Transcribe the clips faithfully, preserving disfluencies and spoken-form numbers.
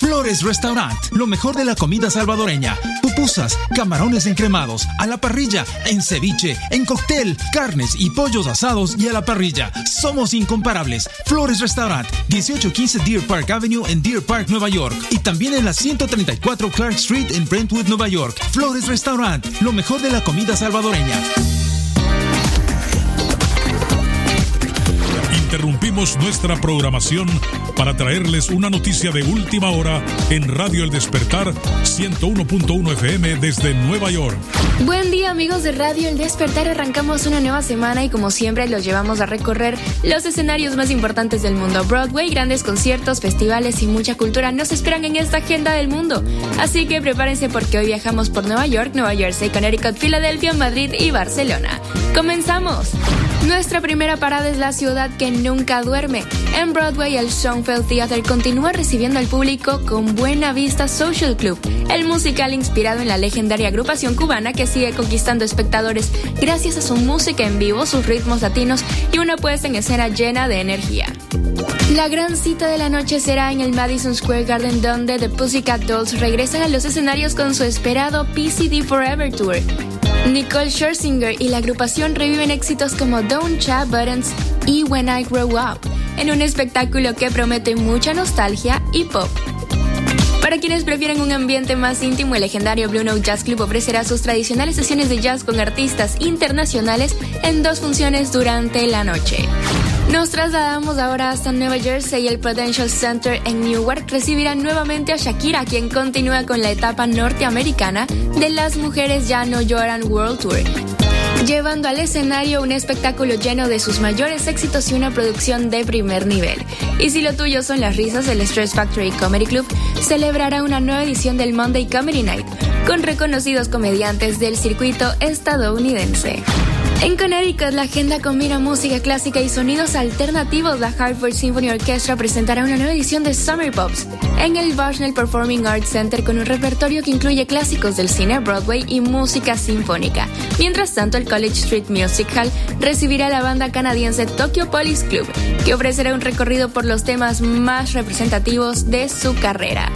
Flores Restaurant, lo mejor de la comida salvadoreña. Pupusas, camarones encremados, a la parrilla, en ceviche, en cóctel, carnes y pollos asados y a la parrilla. Somos incomparables. Flores Restaurant, dieciocho quince Deer Park Avenue en Deer Park, Nueva York. Y también en la ciento treinta y cuatro Clark Street en Brentwood, Nueva York. Flores Restaurant, lo mejor de la comida salvadoreña. Interrumpimos nuestra programación para traerles una noticia de última hora en Radio El Despertar ciento uno punto uno F M desde Nueva York. Buen día, amigos de Radio El Despertar. Arrancamos una nueva semana y como siempre los llevamos a recorrer los escenarios más importantes del mundo. Broadway, grandes conciertos, festivales y mucha cultura nos esperan en esta agenda del mundo. Así que prepárense porque hoy viajamos por Nueva York, Nueva Jersey, Connecticut, Filadelfia, Madrid y Barcelona. ¡Comenzamos! Nuestra primera parada es la ciudad que nunca duerme. En Broadway, el Schoenfeld Theater continúa recibiendo al público con Buena Vista Social Club, el musical inspirado en la legendaria agrupación cubana que sigue conquistando espectadores gracias a su música en vivo, sus ritmos latinos y una puesta en escena llena de energía. La gran cita de la noche será en el Madison Square Garden, donde The Pussycat Dolls regresan a los escenarios con su esperado P C D Forever Tour. Nicole Scherzinger y la agrupación reviven éxitos como Don't Cha Buttons y When I Grow Up, en un espectáculo que promete mucha nostalgia y pop. Para quienes prefieren un ambiente más íntimo, el legendario Blue Note Jazz Club ofrecerá sus tradicionales sesiones de jazz con artistas internacionales en dos funciones durante la noche. Nos trasladamos ahora hasta Nueva Jersey y el Prudential Center en Newark recibirá nuevamente a Shakira, quien continúa con la etapa norteamericana de Las Mujeres Ya No Lloran World Tour, llevando al escenario un espectáculo lleno de sus mayores éxitos y una producción de primer nivel. Y si lo tuyo son las risas, el Stress Factory Comedy Club celebrará una nueva edición del Monday Comedy Night con reconocidos comediantes del circuito estadounidense. En Connecticut, la agenda combina música clásica y sonidos alternativos. La Hartford Symphony Orchestra presentará una nueva edición de Summer Pops en el Bushnell Performing Arts Center con un repertorio que incluye clásicos del cine, Broadway y música sinfónica. Mientras tanto, el College Street Music Hall recibirá a la banda canadiense Tokyo Police Club, que ofrecerá un recorrido por los temas más representativos de su carrera.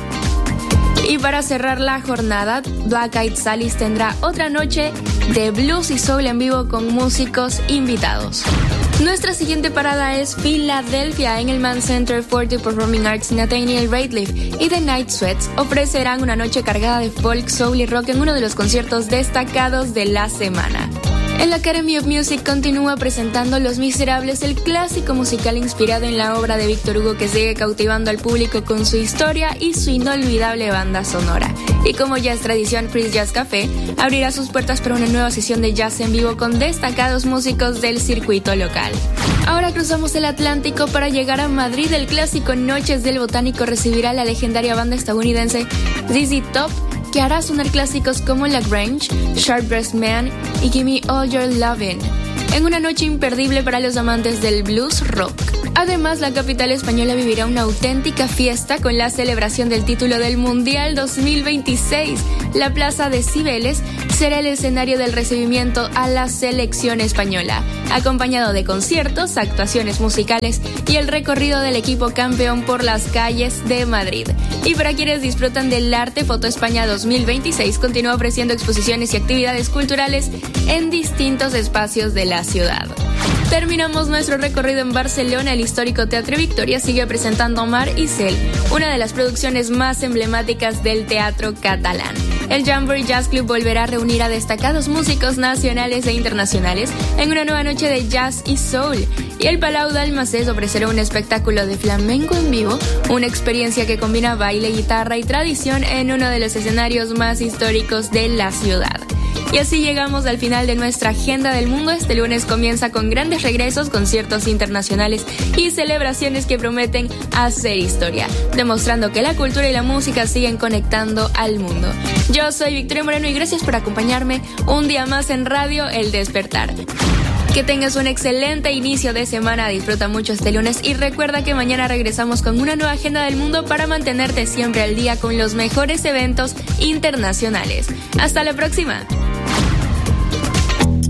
Y para cerrar la jornada, Black Eyed Sally's tendrá otra noche de blues y soul en vivo con músicos invitados. Nuestra siguiente parada es Filadelfia. En el Mann Center for the Performing Arts, Nathaniel Rateliff y The Night Sweats ofrecerán una noche cargada de folk, soul y rock en uno de los conciertos destacados de la semana. El Academy of Music continúa presentando Los Miserables, el clásico musical inspirado en la obra de Víctor Hugo que sigue cautivando al público con su historia y su inolvidable banda sonora. Y como ya es tradición, Chris Jazz Café abrirá sus puertas para una nueva sesión de jazz en vivo con destacados músicos del circuito local. Ahora cruzamos el Atlántico para llegar a Madrid. El clásico Noches del Botánico recibirá a la legendaria banda estadounidense Z Z Top, que hará sonar clásicos como La Grange, Sharp Dressed Man y Give Me All Your Lovin', en una noche imperdible para los amantes del blues rock. Además, la capital española vivirá una auténtica fiesta con la celebración del título del Mundial dos mil veintiséis. La Plaza de Cibeles será el escenario del recibimiento a la selección española, acompañado de conciertos, actuaciones musicales y el recorrido del equipo campeón por las calles de Madrid. Y para quienes disfrutan del arte, Foto España dos mil veintiséis continúa ofreciendo exposiciones y actividades culturales en distintos espacios de la ciudad. Terminamos nuestro recorrido en Barcelona. El histórico Teatre Victoria sigue presentando Mar y Cel, una de las producciones más emblemáticas del teatro catalán. El Jamboree Jazz Club volverá a reunir a destacados músicos nacionales e internacionales en una nueva noche de jazz y soul. Y el Palau d'Almacés ofrecerá un espectáculo de flamenco en vivo, una experiencia que combina baile, guitarra y tradición en uno de los escenarios más históricos de la ciudad. Y así llegamos al final de nuestra agenda del mundo. Este lunes comienza con grandes regresos, conciertos internacionales y celebraciones que prometen hacer historia, demostrando que la cultura y la música siguen conectando al mundo. Yo soy Victoria Moreno y gracias por acompañarme un día más en Radio El Despertar. Que tengas un excelente inicio de semana, disfruta mucho este lunes y recuerda que mañana regresamos con una nueva agenda del mundo para mantenerte siempre al día con los mejores eventos internacionales. Hasta la próxima.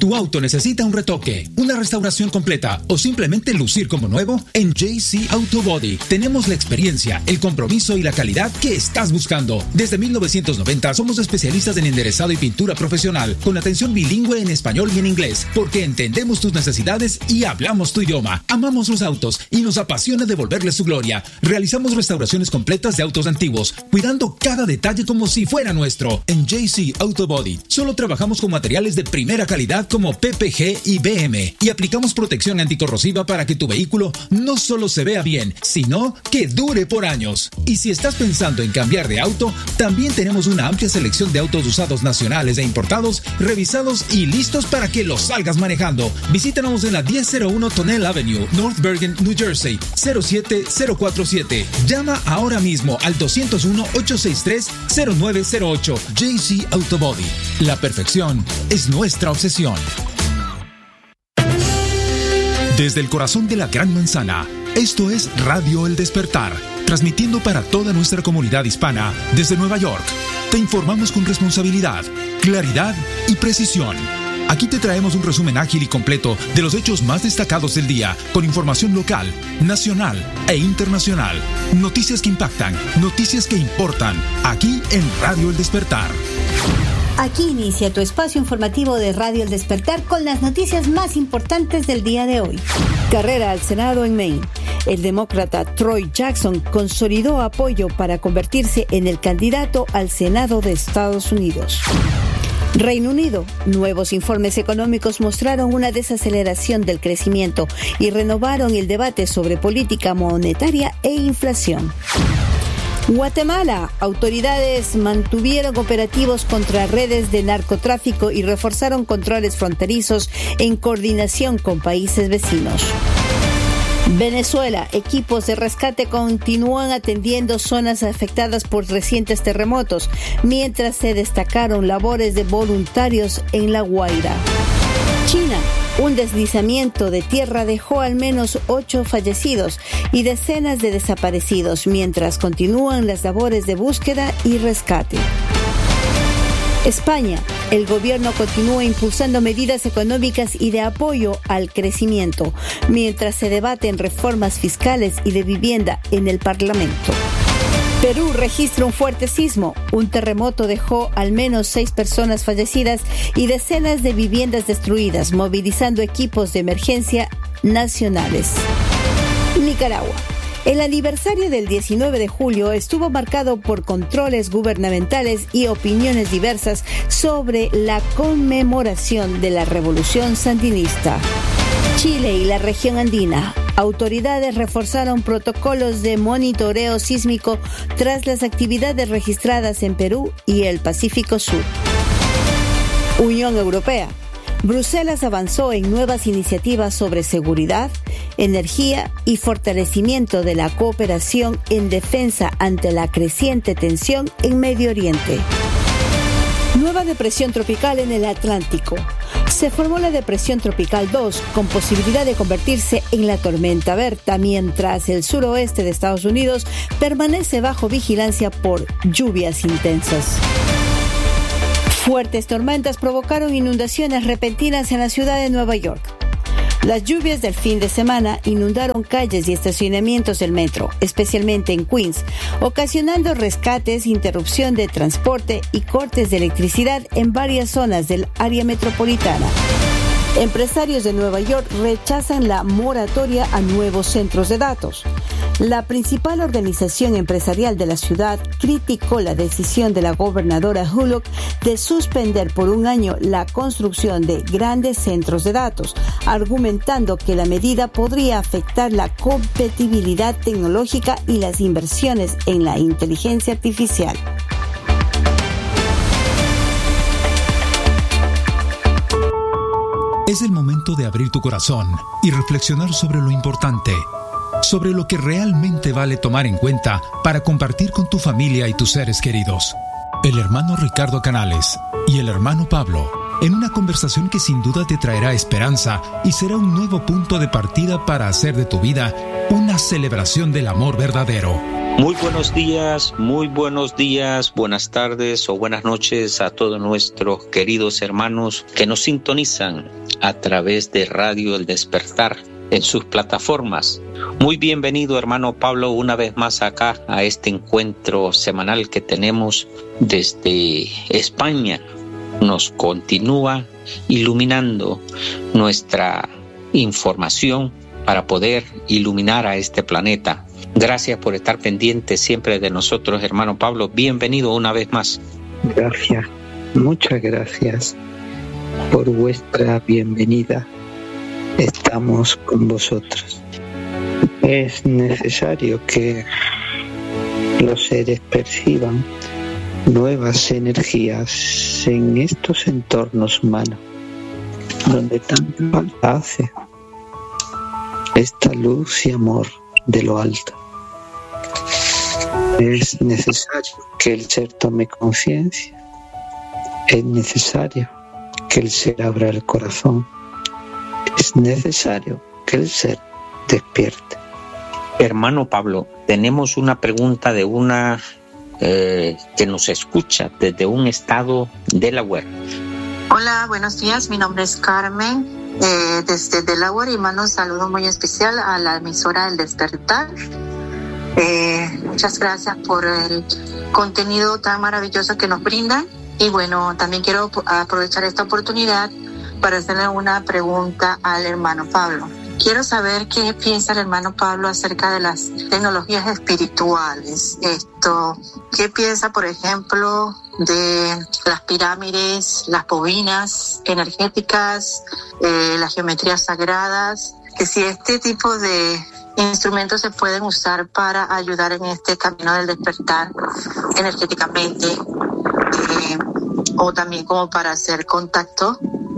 ¿Tu auto necesita un retoque, una restauración completa o simplemente lucir como nuevo? En J C Auto Body tenemos la experiencia, el compromiso y la calidad que estás buscando. Desde mil novecientos noventa somos especialistas en enderezado y pintura profesional, con atención bilingüe en español y en inglés, porque entendemos tus necesidades y hablamos tu idioma. Amamos los autos y nos apasiona devolverles su gloria. Realizamos restauraciones completas de autos antiguos, cuidando cada detalle como si fuera nuestro. En J C Auto Body solo trabajamos con materiales de primera calidad como P P G y B M y aplicamos protección anticorrosiva para que tu vehículo no solo se vea bien, sino que dure por años. Y si estás pensando en cambiar de auto, también tenemos una amplia selección de autos usados nacionales e importados, revisados y listos para que los salgas manejando. Visítanos en la diez cero uno Tonnelle Avenue, North Bergen, New Jersey, cero siete cero cuatro siete. Llama ahora mismo al dos cero uno, ocho seis tres, cero nueve cero ocho. J C Auto Body. La perfección es nuestra obsesión. Desde el corazón de la Gran Manzana, esto es Radio El Despertar, transmitiendo para toda nuestra comunidad hispana desde Nueva York. Te informamos con responsabilidad, claridad y precisión. Aquí te traemos un resumen ágil y completo de los hechos más destacados del día, con información local, nacional e internacional. Noticias que impactan, noticias que importan, aquí en Radio El Despertar. Aquí inicia tu espacio informativo de Radio El Despertar con las noticias más importantes del día de hoy. Carrera al Senado en Maine. El demócrata Troy Jackson consolidó apoyo para convertirse en el candidato al Senado de Estados Unidos. Reino Unido. Nuevos informes económicos mostraron una desaceleración del crecimiento y renovaron el debate sobre política monetaria e inflación. Guatemala. Autoridades mantuvieron operativos contra redes de narcotráfico y reforzaron controles fronterizos en coordinación con países vecinos. Venezuela. Equipos de rescate continúan atendiendo zonas afectadas por recientes terremotos, mientras se destacaron labores de voluntarios en La Guaira. China. Un deslizamiento de tierra dejó al menos ocho fallecidos y decenas de desaparecidos, mientras continúan las labores de búsqueda y rescate. España. El gobierno continúa impulsando medidas económicas y de apoyo al crecimiento, mientras se debaten reformas fiscales y de vivienda en el Parlamento. Perú registra un fuerte sismo. Un terremoto dejó al menos seis personas fallecidas y decenas de viviendas destruidas, movilizando equipos de emergencia nacionales. Nicaragua. El aniversario del diecinueve de julio estuvo marcado por controles gubernamentales y opiniones diversas sobre la conmemoración de la Revolución Sandinista. Chile y la región andina. Autoridades reforzaron protocolos de monitoreo sísmico tras las actividades registradas en Perú y el Pacífico Sur. Unión Europea. Bruselas avanzó en nuevas iniciativas sobre seguridad, energía y fortalecimiento de la cooperación en defensa ante la creciente tensión en Medio Oriente. Nueva depresión tropical en el Atlántico. Se formó la depresión tropical dos con posibilidad de convertirse en la tormenta Berta, mientras el suroeste de Estados Unidos permanece bajo vigilancia por lluvias intensas. Fuertes tormentas provocaron inundaciones repentinas en la ciudad de Nueva York. Las lluvias del fin de semana inundaron calles y estacionamientos del metro, especialmente en Queens, ocasionando rescates, interrupción de transporte y cortes de electricidad en varias zonas del área metropolitana. Empresarios de Nueva York rechazan la moratoria a nuevos centros de datos. La principal organización empresarial de la ciudad criticó la decisión de la gobernadora Hullock de suspender por un año la construcción de grandes centros de datos, argumentando que la medida podría afectar la competitividad tecnológica y las inversiones en la inteligencia artificial. Es el momento de abrir tu corazón y reflexionar sobre lo importante, sobre lo que realmente vale tomar en cuenta para compartir con tu familia y tus seres queridos. El hermano Ricardo Canales y el hermano Pablo, en una conversación que sin duda te traerá esperanza y será un nuevo punto de partida para hacer de tu vida una celebración del amor verdadero. Muy buenos días, muy buenos días, buenas tardes o buenas noches a todos nuestros queridos hermanos que nos sintonizan a través de Radio El Despertar en sus plataformas. Muy bienvenido, hermano Pablo, una vez más acá a este encuentro semanal que tenemos desde España. Nos continúa iluminando nuestra información para poder iluminar a este planeta. Gracias por estar pendiente siempre de nosotros, hermano Pablo. Bienvenido una vez más. Gracias, muchas gracias por vuestra bienvenida. Estamos con vosotros. Es necesario que los seres perciban nuevas energías en estos entornos humanos, donde tanta falta hace esta luz y amor de lo alto. Es necesario que el ser tome conciencia. Es necesario que el ser abra el corazón. Es necesario que el ser despierte. Hermano Pablo, tenemos una pregunta de una eh, que nos escucha desde un estado de Delaware. Hola, buenos días. Mi nombre es Carmen, eh, desde Delaware, y mando un saludo muy especial a la emisora El Despertar. Eh, muchas gracias por el contenido tan maravilloso que nos brindan. Y bueno, también quiero aprovechar esta oportunidad para hacerle una pregunta al hermano Pablo. Quiero saber qué piensa el hermano Pablo acerca de las tecnologías espirituales. Esto, ¿qué piensa, por ejemplo, de las pirámides, las bobinas energéticas, eh, las geometrías sagradas? Que si este tipo de instrumentos se pueden usar para ayudar en este camino del despertar energéticamente, eh, o también como para hacer contacto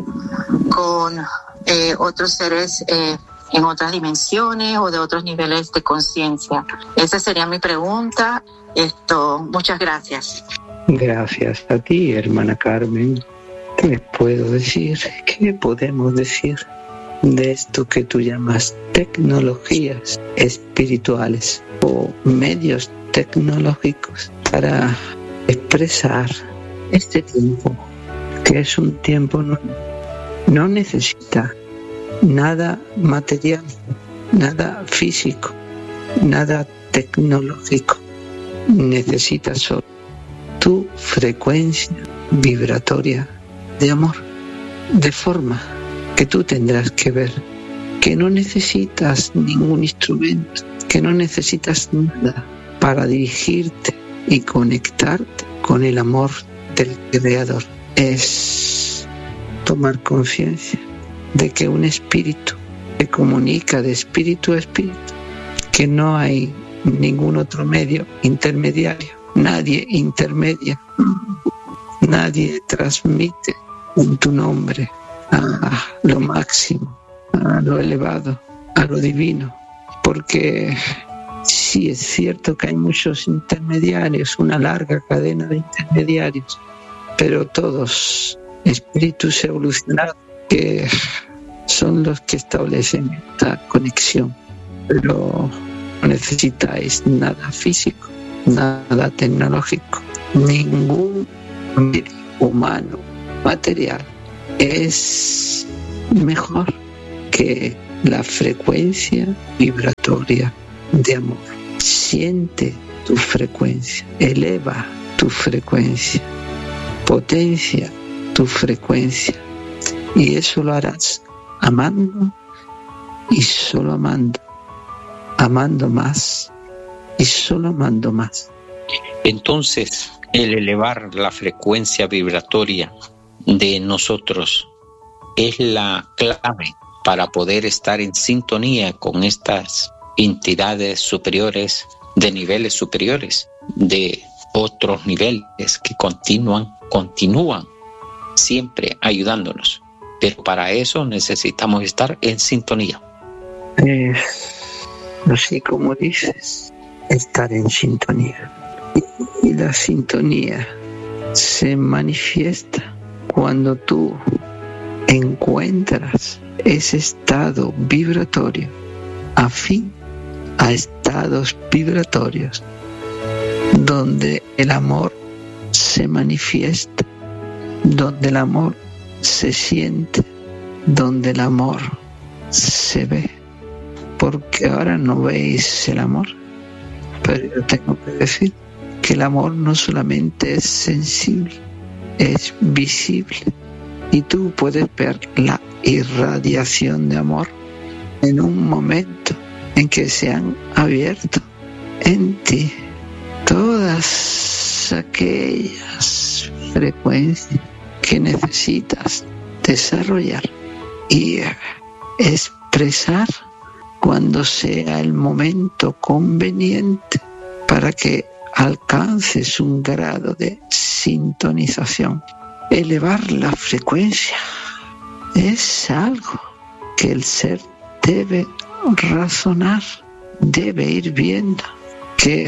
con eh, otros seres eh, en otras dimensiones o de otros niveles de conciencia. Esa sería mi pregunta. Esto, muchas gracias. Gracias a ti, hermana Carmen. ¿Qué les puedo decir? ¿Qué podemos decir de esto que tú llamas tecnologías espirituales o medios tecnológicos para expresar este tiempo, que es un tiempo nuevo? No necesita nada material, nada físico, nada tecnológico. Necesita solo tu frecuencia vibratoria de amor, de forma que tú tendrás que ver que no necesitas ningún instrumento, que no necesitas nada para dirigirte y conectarte con el amor del Creador. Es tomar conciencia de que un espíritu se comunica de espíritu a espíritu, que no hay ningún otro medio intermediario, nadie intermedia, nadie transmite en tu nombre a lo máximo, a lo elevado, a lo divino, porque sí es cierto que hay muchos intermediarios, una larga cadena de intermediarios, pero todos espíritus evolucionados que son los que establecen esta conexión. Pero no necesitáis nada físico, nada tecnológico, ningún medio humano material es mejor que la frecuencia vibratoria de amor. Siente tu frecuencia, eleva tu frecuencia, potencia tu frecuencia, y eso lo harás amando y solo amando, amando más y solo amando más. Entonces, el elevar la frecuencia vibratoria de nosotros es la clave para poder estar en sintonía con estas entidades superiores, de niveles superiores, de otros niveles que continúan, continúan siempre ayudándonos. Pero para eso necesitamos estar en sintonía. Es así como dices, estar en sintonía. Y la sintonía se manifiesta cuando tú encuentras ese estado vibratorio afín a estados vibratorios donde el amor se manifiesta, donde el amor se siente, donde el amor se ve. Porque ahora no veis el amor, pero yo tengo que decir que el amor no solamente es sensible, es visible. Y tú puedes ver la irradiación de amor en un momento en que se han abierto en ti todas aquellas frecuencias que necesitas desarrollar y expresar cuando sea el momento conveniente para que alcances un grado de sintonización. Elevar la frecuencia es algo que el ser debe razonar, debe ir viendo que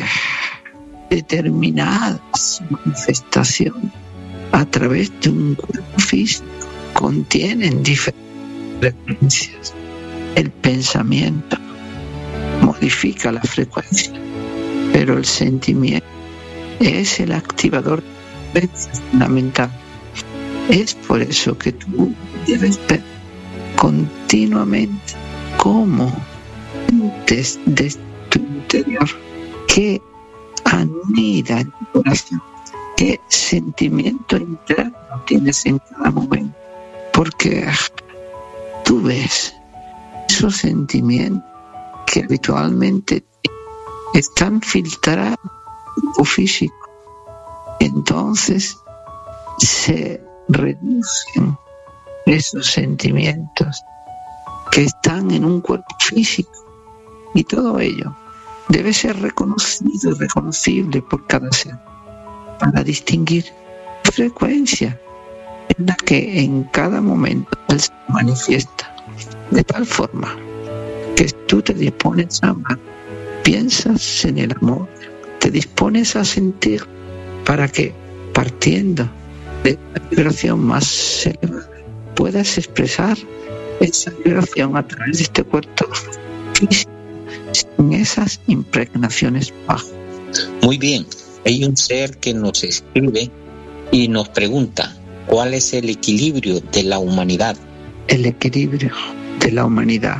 determinadas manifestaciones a través de un cuerpo físico contienen diferentes frecuencias. El pensamiento modifica la frecuencia, pero el sentimiento es el activador de la frecuencia fundamental. Es por eso que tú debes ver continuamente cómo desde tu interior, qué anida en tu corazón, qué sentimiento interno tienes en cada momento, porque tú ves esos sentimientos que habitualmente están filtrados en tu físico, entonces se reducen esos sentimientos que están en un cuerpo físico, y todo ello debe ser reconocido y reconocible por cada ser para distinguir frecuencia en la que en cada momento él se manifiesta, de tal forma que tú te dispones a amar, piensas en el amor, te dispones a sentir, para que partiendo de la vibración más elevada puedas expresar esa vibración a través de este cuerpo físico sin esas impregnaciones bajas. Muy bien, hay un ser que nos escribe y nos pregunta: ¿cuál es el equilibrio de la humanidad? El equilibrio de la humanidad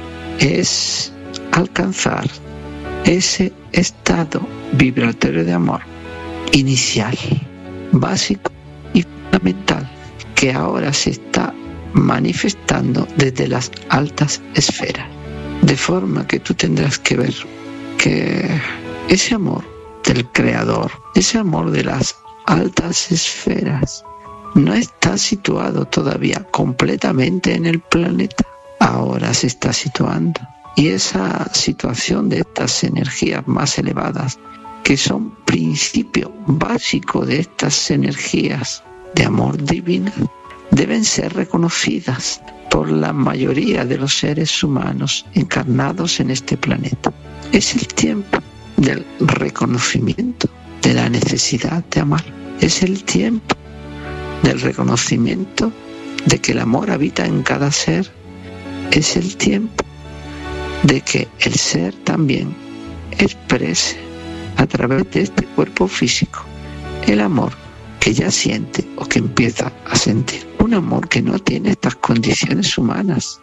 es alcanzar ese estado vibratorio de amor inicial, básico y fundamental, que ahora se está manifestando desde las altas esferas. De forma que tú tendrás que ver que ese amor del Creador, ese amor de las altas esferas, no está situado todavía completamente en el planeta. Ahora se está situando. Y esa situación de estas energías más elevadas, que son principio básico de estas energías de amor divino, deben ser reconocidas por la mayoría de los seres humanos encarnados en este planeta. Es el tiempo del reconocimiento de la necesidad de amar. Es el tiempo del reconocimiento de que el amor habita en cada ser. Es el tiempo de que el ser también exprese a través de este cuerpo físico el amor que ya siente o que empieza a sentir. Un amor que no tiene estas condiciones humanas,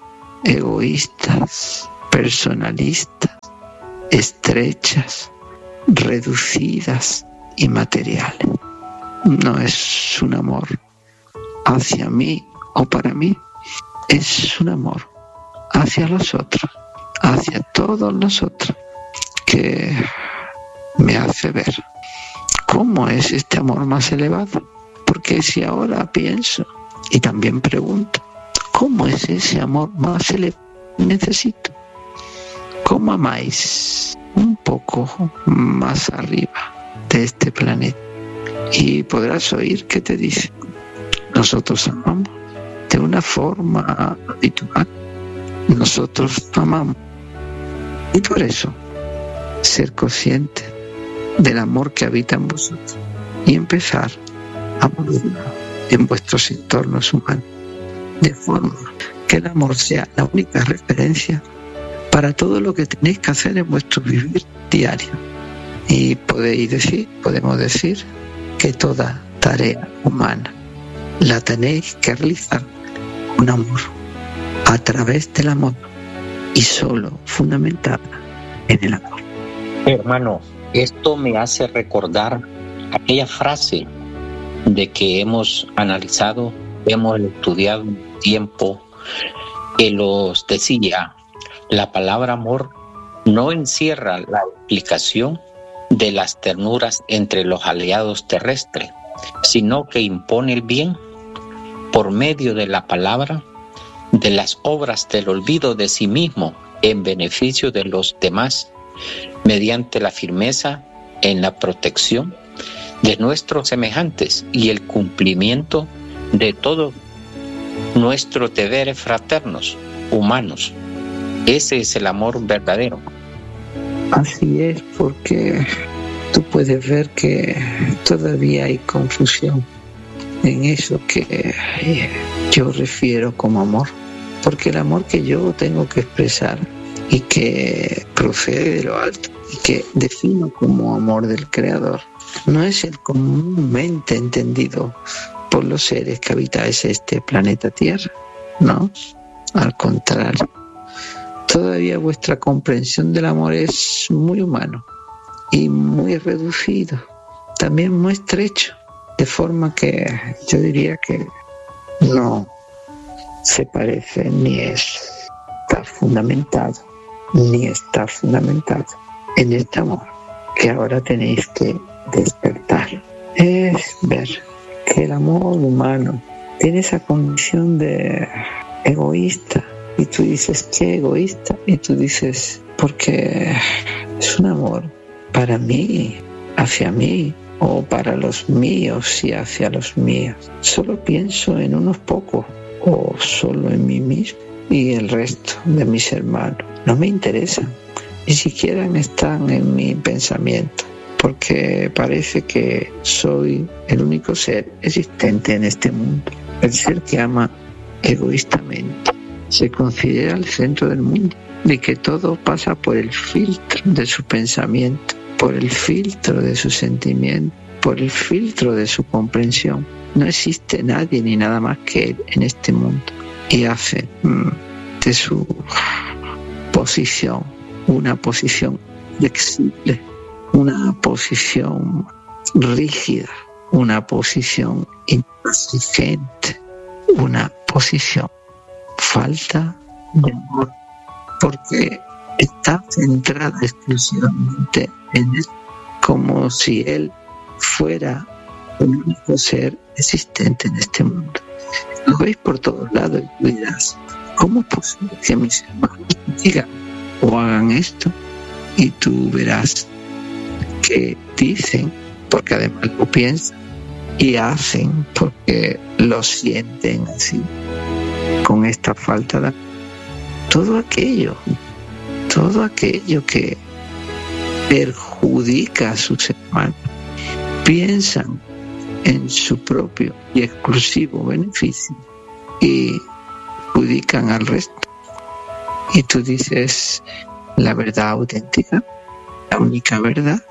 egoístas, personalistas, estrechas, reducidas y materiales. No es un amor hacia mí o para mí, es un amor hacia los otros, hacia todos nosotros, que me hace ver cómo es este amor más elevado. Porque si ahora pienso y también pregunto, ¿cómo es ese amor más elevado que necesito? ¿Cómo amáis un poco más arriba de este planeta? Y podrás oír que te dice: nosotros amamos de una forma habitual, nosotros amamos. Y por eso, ser consciente del amor que habita en vosotros y empezar a modular en vuestros entornos humanos, de forma que el amor sea la única referencia para todo lo que tenéis que hacer en vuestro vivir diario. Y podéis decir, podemos decir que toda tarea humana la tenéis que realizar con amor, a través del amor y solo fundamentada en el amor. Hermano, esto me hace recordar aquella frase de que hemos analizado, hemos estudiado un tiempo, que los decía, la palabra amor no encierra la explicación de las ternuras entre los aliados terrestres, sino que impone el bien por medio de la palabra, de las obras del olvido de sí mismo en beneficio de los demás, mediante la firmeza en la protección de nuestros semejantes y el cumplimiento de todos nuestros deberes fraternos, humanos. Ese es el amor verdadero. Así es, porque tú puedes ver que todavía hay confusión en eso que yo refiero como amor, porque el amor que yo tengo que expresar y que procede de lo alto y que defino como amor del Creador no es el comúnmente entendido por los seres que habitáis este planeta Tierra, no, al contrario, todavía vuestra comprensión del amor es muy humano y muy reducido, también muy estrecho, de forma que yo diría que no se parece ni está fundamentado, ni está fundamentado en este amor que ahora tenéis que despertar. Es ver que el amor humano tiene esa condición de egoísta, y tú dices, ¿qué egoísta? Y tú dices, porque es un amor para mí, hacia mí, o para los míos y hacia los míos. Solo pienso en unos pocos, o solo en mí mismo, y el resto de mis hermanos no me interesan, ni siquiera están en mi pensamiento, porque parece que soy el único ser existente en este mundo, el ser que ama egoístamente, se considera el centro del mundo, y que todo pasa por el filtro de su pensamiento, por el filtro de su sentimiento, por el filtro de su comprensión. No existe nadie ni nada más que él en este mundo, y hace mm, de su posición una posición flexible, una posición rígida, una posición intransigente, una posición falta de amor, porque está centrada exclusivamente en él, como si él fuera el único ser existente en este mundo. Lo veis por todos lados y dirás, ¿cómo es posible que mis hermanos digan o hagan esto? Y tú verás que dicen porque además lo piensan, y hacen porque lo sienten así, con esta falta de todo aquello, todo aquello que perjudica a sus hermanos, piensan en su propio y exclusivo beneficio y perjudican al resto. Y tú dices, la verdad auténtica, la única verdad,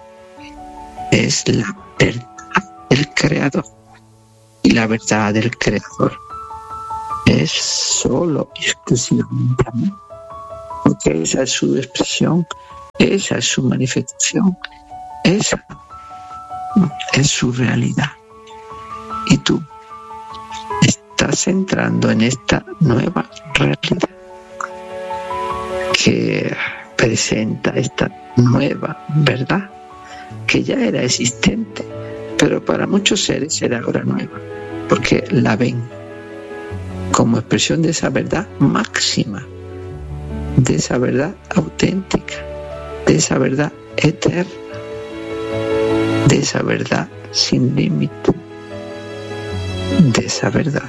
es la verdad del Creador. Y la verdad del Creador es solo y exclusivamente amor, porque esa es su expresión, esa es su manifestación, esa es su realidad. Y tú estás entrando en esta nueva realidad que presenta esta nueva verdad que ya era existente, pero para muchos seres era ahora nueva, porque la ven como expresión de esa verdad máxima, de esa verdad auténtica, de esa verdad eterna, de esa verdad sin límite, de esa verdad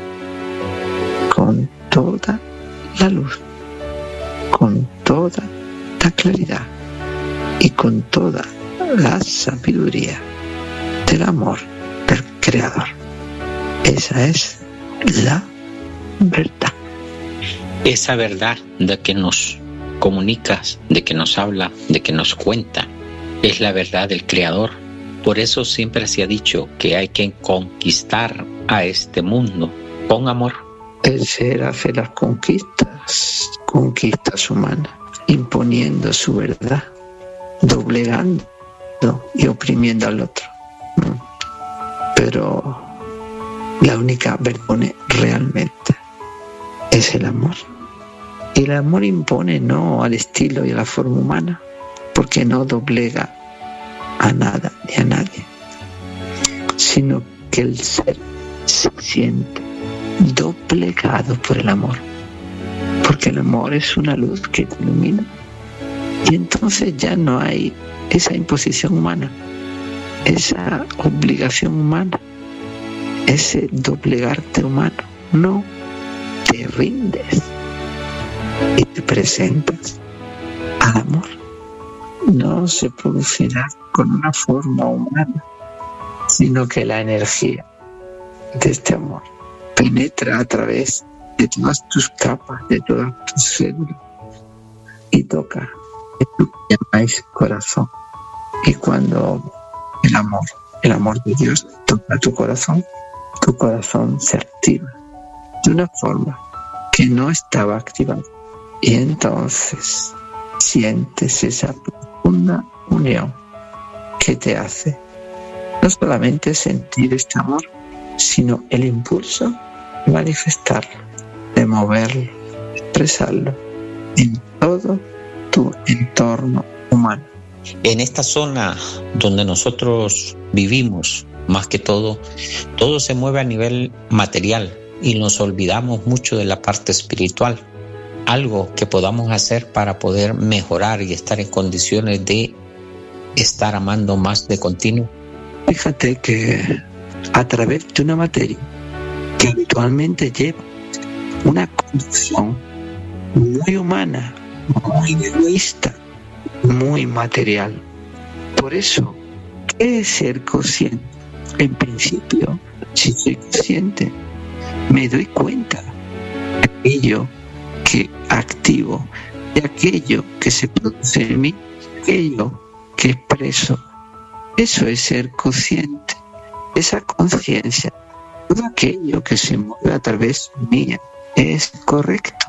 con toda la luz, con toda la claridad y con toda la sabiduría del amor del Creador. Esa es la verdad. Esa verdad de que nos comunicas, de que nos habla, de que nos cuenta, es la verdad del Creador. Por eso siempre se ha dicho que hay que conquistar a este mundo con amor. El ser hace las conquistas, conquistas humanas, imponiendo su verdad, doblegando y oprimiendo al otro. Pero la única verdad realmente es el amor. Y el amor impone no al estilo y a la forma humana, porque no doblega a nada ni a nadie, sino que el ser se siente doblegado por el amor, porque el amor es una luz que te ilumina, y entonces ya no hay esa imposición humana, esa obligación humana, ese doblegarte humano. No, te rindes y te presentas al amor. No se producirá con una forma humana, sino que la energía de este amor penetra a través de todas tus capas, de todas tus células, y toca lo que llamáis corazón. Y cuando el amor, el amor de Dios toca tu corazón, tu corazón se activa de una forma que no estaba activada. Y entonces sientes esa profunda unión que te hace no solamente sentir este amor, sino el impulso de manifestarlo, de moverlo, de expresarlo en todo tu entorno humano. En esta zona donde nosotros vivimos, más que todo, todo se mueve a nivel material y nos olvidamos mucho de la parte espiritual. Algo que podamos hacer para poder mejorar y estar en condiciones de estar amando más de continuo. Fíjate que a través de una materia que habitualmente lleva una condición muy humana, muy egoísta, muy material. Por eso, ¿qué es ser consciente? En principio, si soy consciente, me doy cuenta de aquello que activo, de aquello que se produce en mí, aquello que expreso. Eso es ser consciente. Esa conciencia, todo aquello que se mueve a través mía, ¿es correcto?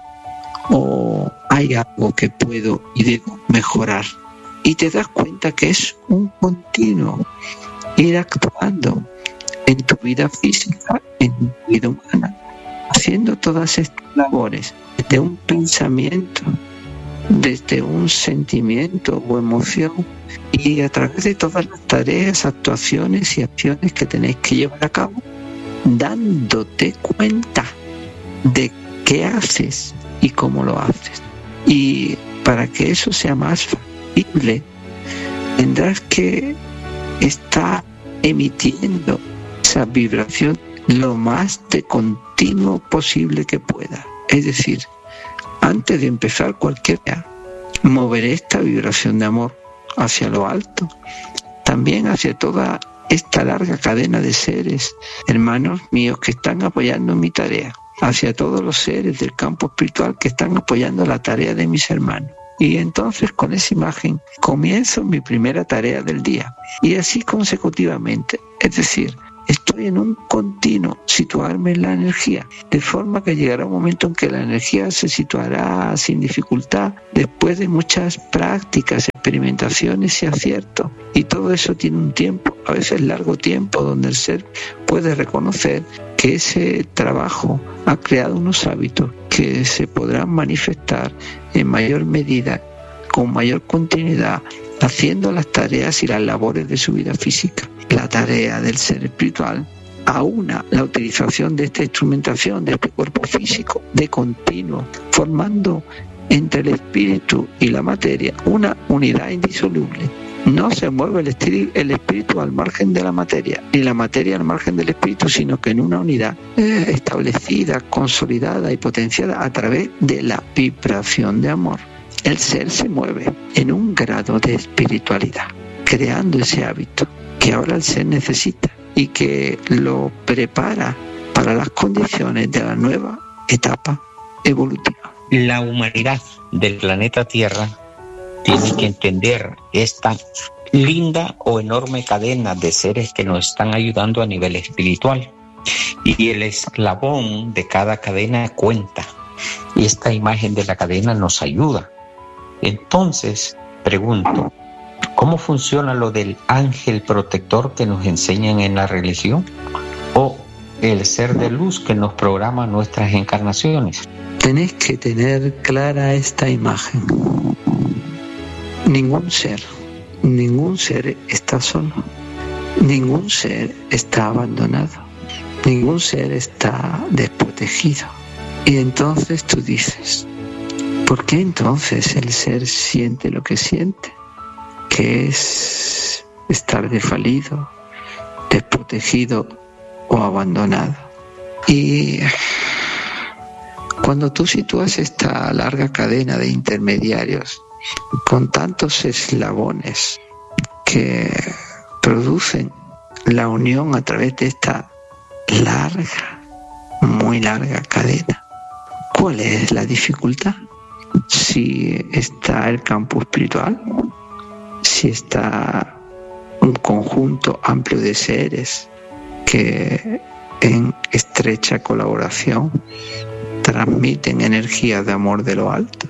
¿O hay algo que puedo y debo mejorar? Y te das cuenta que es un continuo ir actuando en tu vida física, en tu vida humana, haciendo todas estas labores desde un pensamiento, desde un sentimiento o emoción, y a través de todas las tareas, actuaciones y acciones que tenéis que llevar a cabo, dándote cuenta de qué haces y cómo lo haces. Y para que eso sea más factible, tendrás que estar emitiendo esa vibración lo más de continuo posible que pueda. Es decir, antes de empezar cualquier día, moveré esta vibración de amor hacia lo alto, también hacia toda esta larga cadena de seres, hermanos míos, que están apoyando mi tarea, hacia todos los seres del campo espiritual que están apoyando la tarea de mis hermanos. Y entonces con esa imagen comienzo mi primera tarea del día, y así consecutivamente. Es decir, estoy en un continuo situarme en la energía, de forma que llegará un momento en que la energía se situará sin dificultad después de muchas prácticas, experimentaciones y aciertos. Y todo eso tiene un tiempo, a veces largo tiempo, donde el ser puede reconocer que ese trabajo ha creado unos hábitos que se podrán manifestar en mayor medida, con mayor continuidad, haciendo las tareas y las labores de su vida física. La tarea del ser espiritual aúna la utilización de esta instrumentación, de este cuerpo físico, de continuo, formando entre el espíritu y la materia una unidad indisoluble. No se mueve el, estri- el espíritu al margen de la materia, ni la materia al margen del espíritu, sino que en una unidad eh, establecida, consolidada y potenciada a través de la vibración de amor. El ser se mueve en un grado de espiritualidad, creando ese hábito que ahora el ser necesita y que lo prepara para las condiciones de la nueva etapa evolutiva. La humanidad del planeta Tierra tiene que entender esta linda o enorme cadena de seres que nos están ayudando a nivel espiritual. Y el eslabón de cada cadena cuenta. Y esta imagen de la cadena nos ayuda. Entonces, pregunto, ¿cómo funciona lo del ángel protector que nos enseñan en la religión? ¿O el ser de luz que nos programa nuestras encarnaciones? Tenés que tener clara esta imagen. Ningún ser, ningún ser está solo. Ningún ser está abandonado. Ningún ser está desprotegido. Y entonces tú dices, ¿por qué entonces el ser siente lo que siente? Que es estar desvalido, desprotegido o abandonado. Y cuando tú sitúas esta larga cadena de intermediarios con tantos eslabones que producen la unión a través de esta larga, muy larga cadena, ¿cuál es la dificultad? Si está el campo espiritual, si está un conjunto amplio de seres que en estrecha colaboración transmiten energía de amor de lo alto,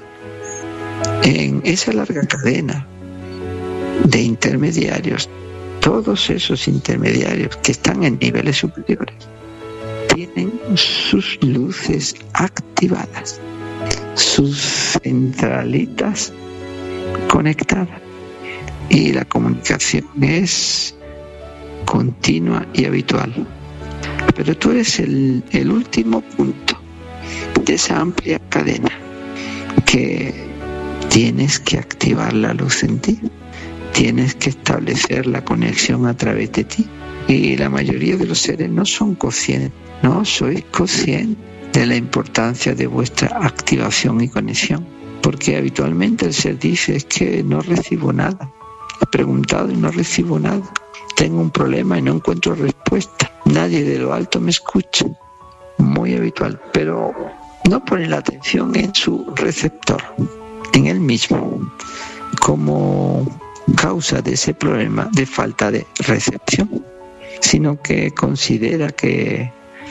en esa larga cadena de intermediarios, todos esos intermediarios que están en niveles superiores tienen sus luces activadas, sus centralitas conectadas, y la comunicación es continua y habitual. Pero tú eres el, el último punto de esa amplia cadena que tienes que activar la luz en ti, tienes que establecer la conexión a través de ti. Y la mayoría de los seres no son conscientes, no sois conscientes de la importancia de vuestra activación y conexión, porque habitualmente el ser dice, es que no recibo nada, he preguntado y no recibo nada, tengo un problema y no encuentro respuesta, nadie de lo alto me escucha. Muy habitual, pero no pone la atención en su receptor, en él mismo, como causa de ese problema de falta de recepción, sino que considera que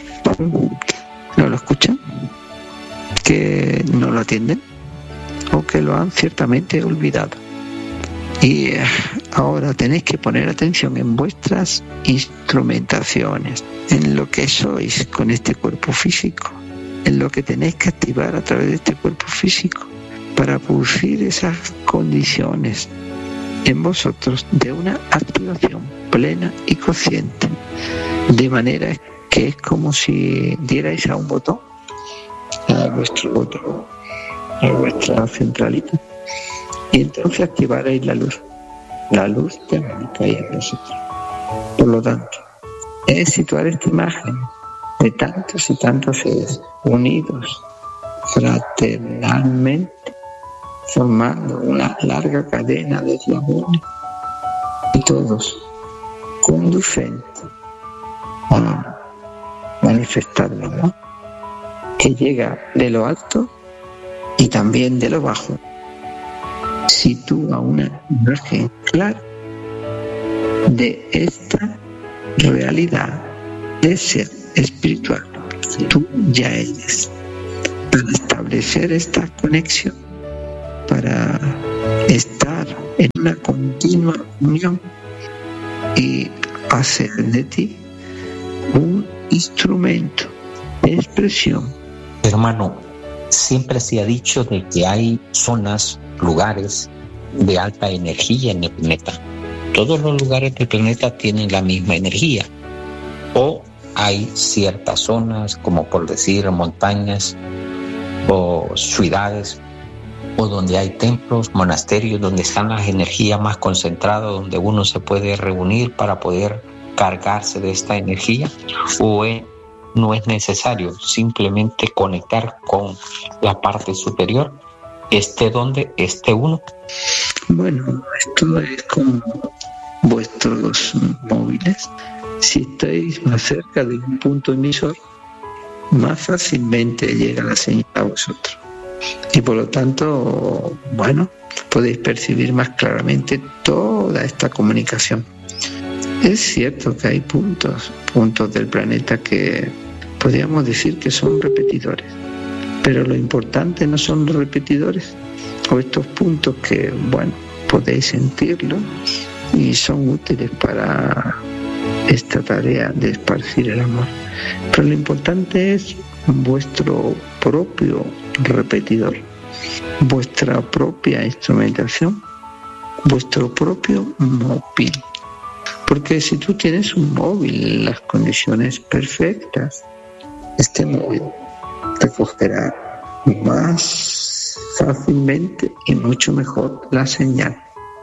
no lo escuchan, que no lo atienden o que lo han ciertamente olvidado. Y ahora tenéis que poner atención en vuestras instrumentaciones, en lo que sois con este cuerpo físico, en lo que tenéis que activar a través de este cuerpo físico para producir esas condiciones en vosotros de una activación plena y consciente, de manera que es como si dierais a un botón, a vuestro botón, a vuestra centralita, y entonces activaréis la luz, la luz de que hay en vosotros. Por lo tanto, es situar esta imagen de tantos y tantos seres unidos fraternalmente, formando una larga cadena de eslabones, y todos conducentes a manifestar verdad que llega de lo alto y también de lo bajo. Sitúa una imagen clara de esta realidad de ser espiritual que tú ya eres, para establecer esta conexión, para estar en una continua unión y hacer de ti un instrumento de expresión. Hermano, siempre se ha dicho de que hay zonas, lugares de alta energía en el planeta. Todos los lugares del planeta tienen la misma energía, o hay ciertas zonas, como por decir montañas o ciudades, o donde hay templos, monasterios, donde están las energías más concentradas, donde uno se puede reunir para poder cargarse de esta energía, o es, no es necesario simplemente conectar con la parte superior, esté donde esté uno. Bueno, esto es como vuestros móviles. Si estáis más cerca de un punto emisor, más fácilmente llega la señal a vosotros. Y por lo tanto, bueno, podéis percibir más claramente toda esta comunicación. Es cierto que hay puntos, puntos del planeta que podríamos decir que son repetidores, pero lo importante no son los repetidores o estos puntos que, bueno, podéis sentirlo y son útiles para esta tarea de esparcir el amor. Pero lo importante es vuestro propio repetidor, vuestra propia instrumentación, vuestro propio móvil. Porque si tú tienes un móvil en las condiciones perfectas, este móvil recogerá más fácilmente y mucho mejor la señal.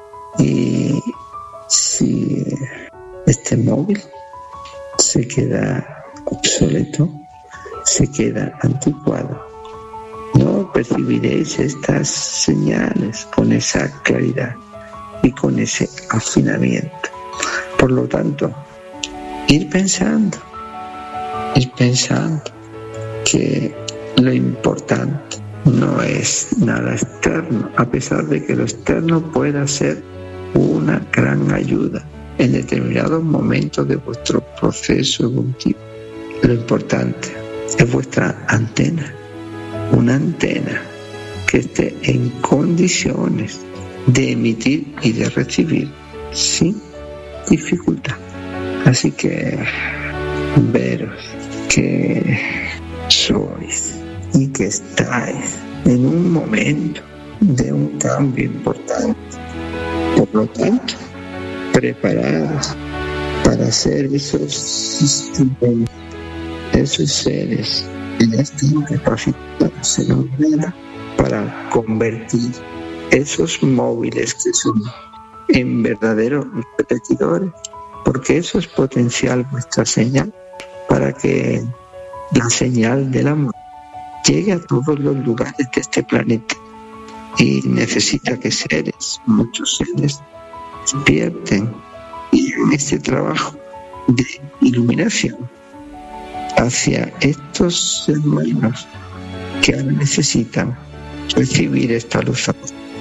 Y si este móvil se queda obsoleto, se queda anticuado, no percibiréis estas señales con esa claridad y con ese afinamiento. Por lo tanto, ir pensando, ir pensando que lo importante no es nada externo, a pesar de que lo externo pueda ser una gran ayuda en determinados momentos de vuestro proceso evolutivo. Lo importante es vuestra antena, una antena que esté en condiciones de emitir y de recibir sin dificultad. Así que veros que sois y que estáis en un momento de un cambio importante. Por lo tanto, preparados para ser esos instrumentos, esos seres que ya están capacitados en un manera para convertir esos móviles que son en verdaderos repetidores, porque eso es potencial vuestra señal para que la señal del amor llegue a todos los lugares de este planeta. Y necesita que seres, muchos seres, despierten y en este trabajo de iluminación hacia estos hermanos que ahora necesitan recibir esta luz.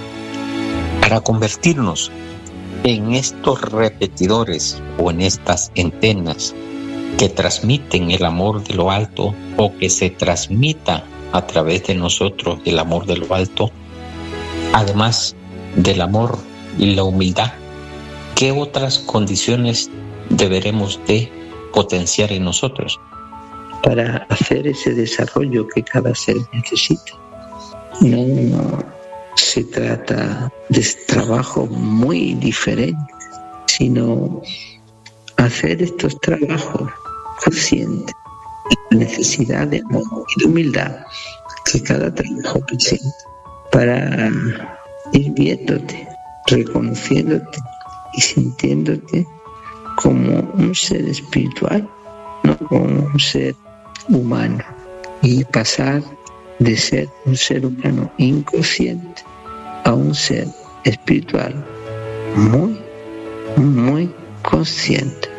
Para convertirnos en estos repetidores o en estas antenas que transmiten el amor de lo alto, o que se transmita a través de nosotros el amor de lo alto, además del amor y la humildad, ¿qué otras condiciones deberemos de potenciar en nosotros? Para hacer ese desarrollo que cada ser necesita. No, no se trata de trabajo muy diferente, sino hacer estos trabajos conscientes de la necesidad de amor y de humildad que cada trabajo presenta, para ir viéndote, reconociéndote y sintiéndote como un ser espiritual, no como un ser humano, y pasar de ser un ser humano inconsciente a un ser espiritual muy, muy consciente.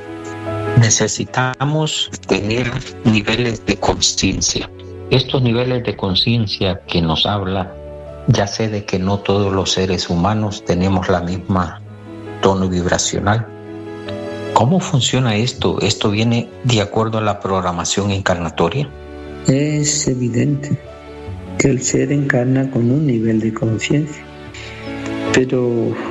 Necesitamos tener niveles de conciencia. Estos niveles de conciencia que nos habla, ya sé de que no todos los seres humanos tenemos la misma tono vibracional. ¿Cómo funciona esto? ¿Esto viene de acuerdo a la programación encarnatoria? Es evidente que el ser encarna con un nivel de conciencia, pero